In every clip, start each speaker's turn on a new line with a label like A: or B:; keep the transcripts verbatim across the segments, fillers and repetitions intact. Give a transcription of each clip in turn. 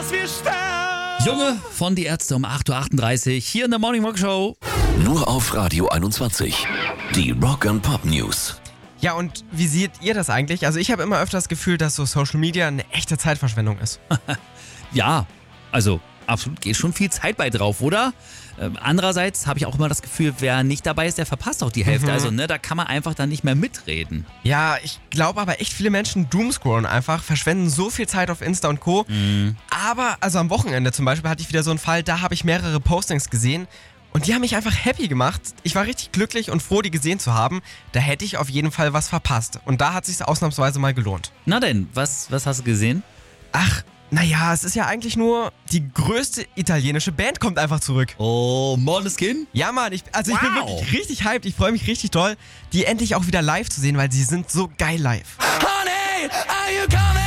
A: bis wir sterben.
B: Junge von Die Ärzte um acht Uhr achtunddreißig hier in der Morning Rock Show.
C: Nur auf Radio einundzwanzig. Die Rock and Pop News.
D: Ja, und wie seht ihr das eigentlich? Also ich habe immer öfter das Gefühl, dass so Social Media eine echte Zeitverschwendung ist.
B: Ja, also absolut, geht schon viel Zeit bei drauf, oder? Ähm, andererseits habe ich auch immer das Gefühl, wer nicht dabei ist, der verpasst auch die Hälfte.
D: Mhm.
B: Also ne, da kann man einfach dann nicht mehr mitreden.
D: Ja, ich glaube aber echt viele Menschen doomscrollen einfach, verschwenden so viel Zeit auf Insta und Co.
B: Mhm.
D: Aber, also am Wochenende zum Beispiel hatte ich wieder so einen Fall, da habe ich mehrere Postings gesehen und die haben mich einfach happy gemacht. Ich war richtig glücklich und froh, die gesehen zu haben. Da hätte ich auf jeden Fall was verpasst. Und da hat es sich ausnahmsweise mal gelohnt.
B: Na denn, was, was hast du gesehen?
D: Ach, naja, es ist ja eigentlich nur, die größte italienische Band kommt einfach zurück.
B: Oh, Måneskin?
D: Ja, Mann, ich, also ich bin
B: Wow.
D: wirklich richtig hyped. Ich freue mich richtig doll, die endlich auch wieder live zu sehen, weil sie sind so geil live.
A: Honey, are you coming?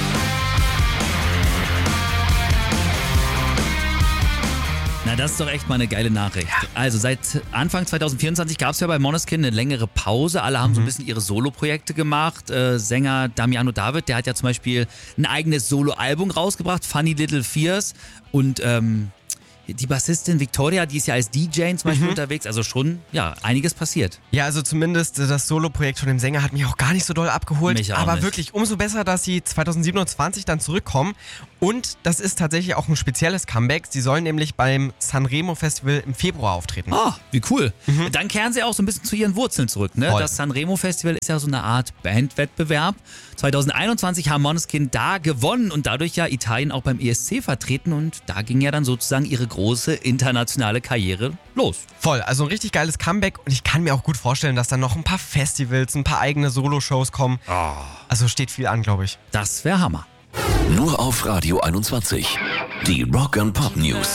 B: Na, das ist doch echt mal eine geile Nachricht. Ja. Also seit Anfang zwanzig vierundzwanzig gab es ja bei Måneskin eine längere Pause. Alle haben mhm. so ein bisschen ihre Solo-Projekte gemacht. Äh, Sänger Damiano David, der hat ja zum Beispiel ein eigenes Solo-Album rausgebracht, Funny Little Fears. Und ähm, die Bassistin Victoria, die ist ja als D J zum Beispiel mhm. unterwegs. Also schon, ja, einiges passiert.
D: Ja, also zumindest das Solo-Projekt von dem Sänger hat mich auch gar nicht so doll abgeholt.
B: Mich auch
D: aber
B: nicht.
D: Wirklich, umso besser, dass sie zwanzig siebenundzwanzig dann zurückkommen. Und das ist tatsächlich auch ein spezielles Comeback. Sie sollen nämlich beim Sanremo Festival im Februar auftreten.
B: Ah, wie cool. Mhm. Dann kehren sie auch so ein bisschen zu ihren Wurzeln zurück. Ne?
D: Voll.
B: Das Sanremo Festival ist ja so eine Art Bandwettbewerb. zwanzig einundzwanzig haben Måneskin da gewonnen und dadurch ja Italien auch beim E S C vertreten. Und da ging ja dann sozusagen ihre große internationale Karriere los.
D: Voll, also ein richtig geiles Comeback. Und ich kann mir auch gut vorstellen, dass dann noch ein paar Festivals, ein paar eigene Solo-Shows kommen.
B: Oh.
D: Also steht viel an, glaube ich.
B: Das wäre Hammer.
C: Nur auf Radio einundzwanzig. Die Rock and Pop News.